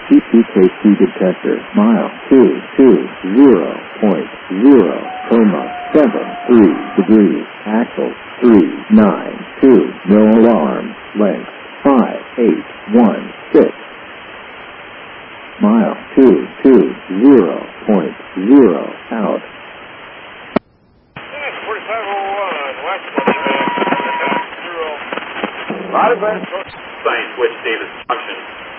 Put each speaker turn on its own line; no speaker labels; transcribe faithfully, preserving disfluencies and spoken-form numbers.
C P K C detector. Mile two two zero point zero, coma seven three degrees. Axle three nine two. No alarm. Length five eight one six. Mile two two zero point zero out.
forty-five oh one, West zero. A lot of bad. Science West Davis Junction.